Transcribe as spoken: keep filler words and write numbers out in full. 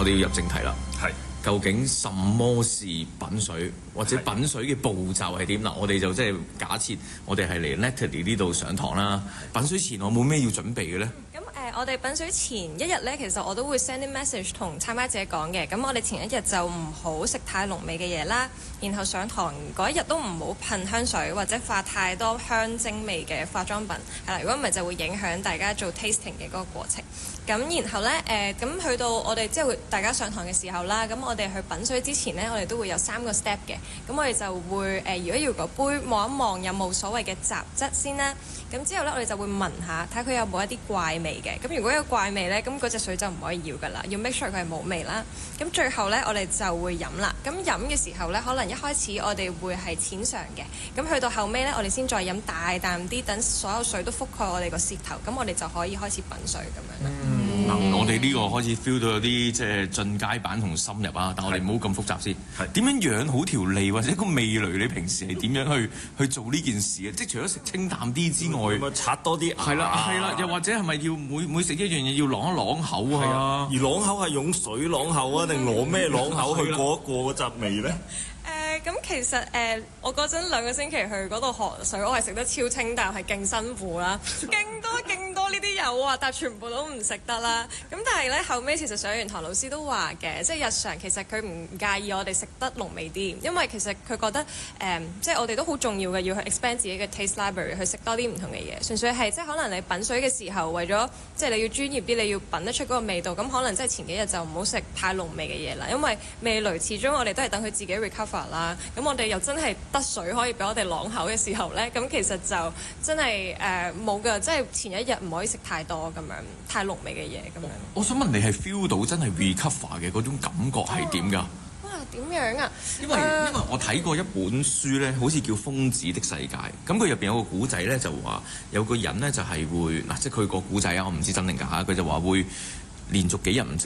我哋要入正題啦。 係。 究竟什麼是品水，或者品水嘅步驟係點？嗱，我哋就即係假設我哋係嚟 Natalie 呢度上堂啦。品水前我冇咩要準備嘅咧？ 咁誒、呃，我哋品水前一日咧，其實我都會 send 啲 message 同參加者講嘅。咁我哋前一日就唔好食太濃味嘅嘢啦，然後上堂嗰一日都唔好噴香水或者化太多香精味嘅化妝品。係啦，如果唔係就會影響大家做 tasting 嘅嗰個過程。咁然後咧誒，咁、呃、去到我哋即係大家上堂嘅時候啦，咁我哋去品水之前呢，我哋都會有三個 step 嘅。咁我哋就會誒、呃，如果要個杯望一望有冇所謂嘅雜質先啦。咁之後呢，我哋就會聞下，睇佢有冇一啲怪味嘅。咁如果有怪味呢，咁嗰隻水就唔可以要噶啦，要 make sure 佢係冇味啦。咁最後呢，我哋就會飲啦。咁飲嘅時候呢，可能一開始我哋會係淺嘗嘅。咁去到後尾呢，我哋先再飲大啖啲，等所有水都覆蓋我哋個舌頭，咁我哋就可以開始品水咁樣啦。 嗯，嗱、嗯，我哋呢個開始 feel 到有啲即係進階版同深入啊，但我哋唔好咁複雜先。係點樣養好條脷或者個味蕾？你平時係點樣去去做呢件事嘅？即係除咗食清淡啲之外， 咪刷多啲牙？ 係啦，係啦，又或者係咪要每每食一樣嘢要啷一啷口啊？ 而啷口係用水啷口啊，定攞咩啷口去過一過嗰陣味咧？ 誒咁、呃、其實誒、呃，我嗰陣兩個星期去嗰度學水，我係食得超清淡，係勁辛苦啦，勁多勁多呢啲油啊，但係全部都唔食得啦。咁但係咧後尾其實上完堂老師都話嘅，即係日常其實佢唔介意我哋食得濃味啲，因為其實佢覺得誒、呃，即係我哋都好重要嘅，要去 expand 自己嘅 taste library， 去食多啲唔同嘅嘢。純粹係即係可能你品水嘅時候，為咗即係你要專業啲，你要品得出嗰個味道，咁可能即係前幾日就唔好食太濃味嘅嘢啦，因為味蕾始終我哋都係等佢自己 recover 啦。咁我哋又真係得水可以俾我哋啷口嘅時候呢，咁其實就真係誒冇㗎，即係前一日唔可以食太多咁樣太濃味嘅嘢咁樣。 我想問你係 feel 到真係 recover 嘅嗰種感覺係點㗎？ 哇，點樣啊？ 因為、呃、因為我睇過一本書呢，好似叫《瘋子的世界》，咁佢入邊有個古仔呢，就話有個人呢就係會嗱，即係佢個古仔啊，我唔知真定假，佢就話會連續幾日唔食